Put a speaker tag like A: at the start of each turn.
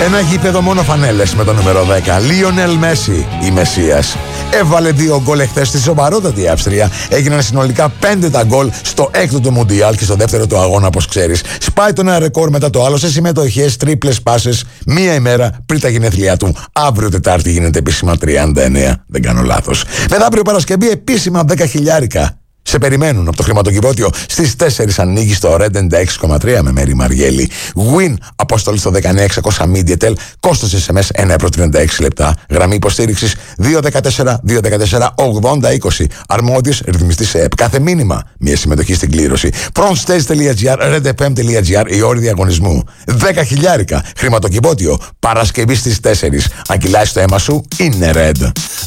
A: Ένα γήπεδο μόνο φανέλες με το νούμερο 10. Λίονελ Μέση, η Μεσσίας. Έβαλε 2 γκολ εχθές στη σοβαρότατη Αυστρία. Έγιναν συνολικά 5 τα γκολ στο 6ο του Μουντιάλ και στο 2ο του αγώνα, όπως ξέρεις. Σπάει το ένα ρεκόρ μετά το άλλο σε συμμετοχές, τρίπλες πάσες, μία ημέρα πριν τα γενέθλιά του. Αύριο Τετάρτη γίνεται επίσημα 39, δεν κάνω λάθος. Μεθαύριο Παρασκευή επίσημα 10 χιλιάρικα. Σε περιμένουν από το χρηματοκιβώτιο. Στις 4 ανοίγει στο Red 96,3 με Μέρη Μαριέλη. Win αποστολή στο 19600 MediaTel. Κόστος SMS 1 €36 λεπτά. Γραμμή υποστήριξης 214-214-80-20. Αρμόδιος ρυθμιστής ΕΕΠ. Κάθε μήνυμα μια συμμετοχή στην κλήρωση. Frontstage.gr, redfm.gr, η όρη διαγωνισμού. 10 χιλιάρικα. Χρηματοκιβώτιο. Παρασκευή στις 4. Αν κυλάει το αίμα σου, είναι Red.